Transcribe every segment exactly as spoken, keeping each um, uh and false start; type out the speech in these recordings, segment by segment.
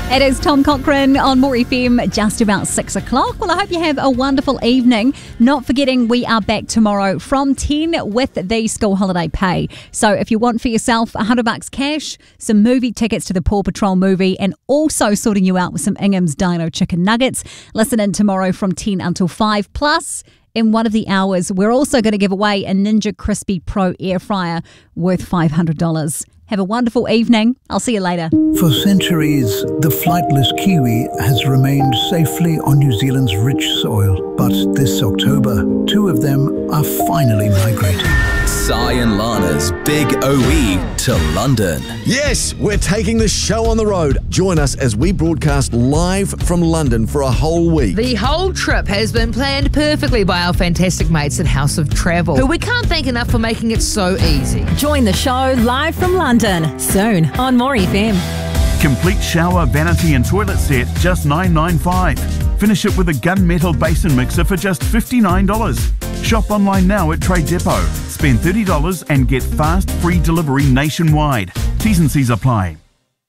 It is Tom Cochrane on More F M, just about six o'clock. Well, I hope you have a wonderful evening. Not forgetting we are back tomorrow from ten with the school holiday pay. So if you want for yourself a hundred bucks cash, some movie tickets to the Paw Patrol movie, and also sorting you out with some Ingham's Dino chicken nuggets, listen in tomorrow from ten until five. Plus, in one of the hours, we're also going to give away a Ninja Crispy Pro air fryer worth five hundred dollars. Have a wonderful evening. I'll see you later. For centuries, the flightless kiwi has remained safely on New Zealand's rich soil. But this October, two of them are finally migrating. Sai and Lana's Big O E to London. Yes, we're taking the show on the road. Join us as we broadcast live from London for a whole week. The whole trip has been planned perfectly by our fantastic mates at House of Travel, who we can't thank enough for making it so easy. Join the show live from London, soon on More F M. Complete shower, vanity and toilet set, just nine ninety-five. Finish it with a gunmetal basin mixer for just fifty-nine dollars. Shop online now at Trade Depot. Spend thirty dollars and get fast, free delivery nationwide. T's and C's apply.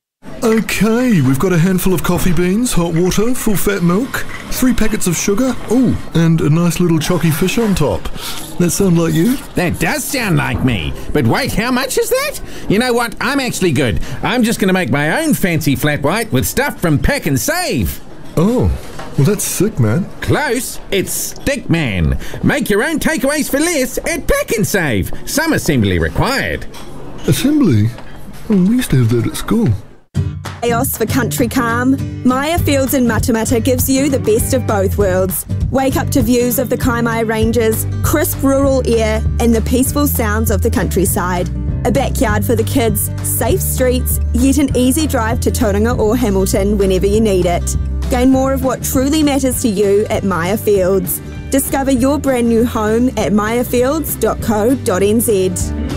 Okay, we've got a handful of coffee beans, hot water, full fat milk, three packets of sugar, oh, and a nice little chocky fish on top. That sound like you? That does sound like me. But wait, how much is that? You know what? I'm actually good. I'm just going to make my own fancy flat white with stuff from Pack and Save. Oh, well that's sick, man. Close. It's Stickman. Make your own takeaways for less at Pack and Save. Some assembly required. Assembly? Oh, we used to have that at school. Chaos for country calm. Maya Fields in Matamata gives you the best of both worlds. Wake up to views of the Kaimai Ranges, crisp rural air, and the peaceful sounds of the countryside. A backyard for the kids, safe streets, yet an easy drive to Tauranga or Hamilton whenever you need it. Gain more of what truly matters to you at Maya Fields. Discover your brand new home at maya fields dot co dot n z.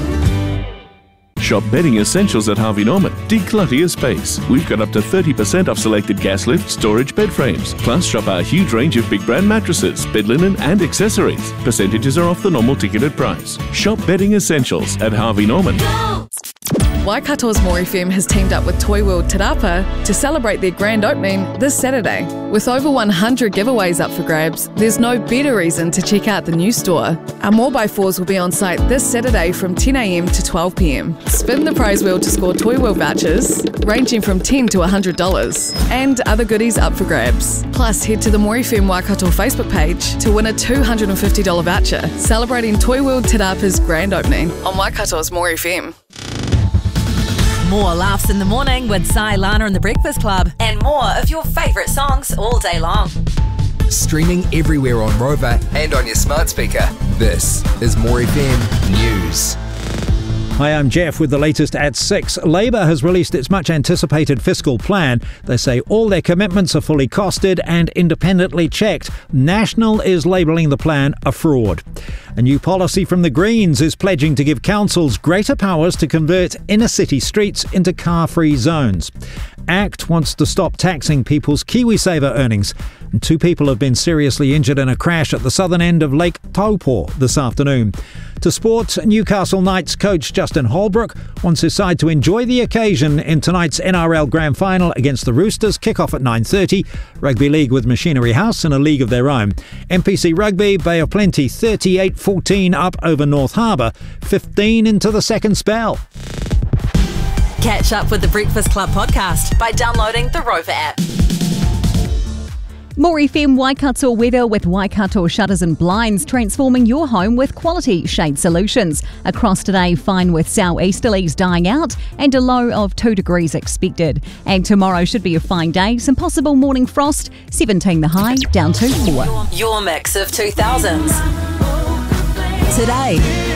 Shop bedding essentials at Harvey Norman. Declutter your space. We've got up to thirty percent off selected gas lift storage bed frames. Plus, shop our huge range of big brand mattresses, bed linen and accessories. Percentages are off the normal ticketed price. Shop bedding essentials at Harvey Norman. Waikato's More F M has teamed up with Toy World Te Rapa to celebrate their grand opening this Saturday. With over one hundred giveaways up for grabs, there's no better reason to check out the new store. Our more by fours will be on site this Saturday from ten a m to twelve p m. Spin the prize wheel to score Toy World vouchers ranging from ten dollars to one hundred dollars and other goodies up for grabs. Plus, head to the More F M Waikato Facebook page to win a two hundred fifty dollars voucher celebrating Toy World Te Rapa's grand opening on Waikato's More F M. More laughs in the morning with Sai, Lana and the Breakfast Club, and more of your favourite songs all day long. Streaming everywhere on Rover and on your smart speaker. This is More F M News. Hi, I'm Jeff with the latest at six. Labour has released its much-anticipated fiscal plan. They say all their commitments are fully costed and independently checked. National is labelling the plan a fraud. A new policy from the Greens is pledging to give councils greater powers to convert inner-city streets into car-free zones. ACT wants to stop taxing people's KiwiSaver earnings. And two people have been seriously injured in a crash at the southern end of Lake Taupo this afternoon. To sport, Newcastle Knights coach Justin Holbrook wants his side to enjoy the occasion in tonight's N R L Grand Final against the Roosters, kick-off at nine thirty. Rugby League with Machinery House in a league of their own. N P C Rugby, Bay of Plenty thirty-eight fourteen up over North Harbour, fifteen into the second spell. Catch up with the Breakfast Club podcast by downloading the Rover app. More F M Waikato weather with Waikato Shutters and Blinds, transforming your home with quality shade solutions. Across today, fine with southeasterlies dying out and a low of two degrees expected. And tomorrow should be a fine day, some possible morning frost, seventeen the high, down to four. Your, your mix of two thousands. Today.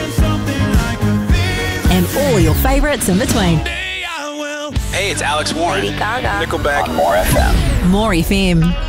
And all your favourites in between. Hey, it's Alex Warren. Lady Gaga. Nickelback on More F M. More F M.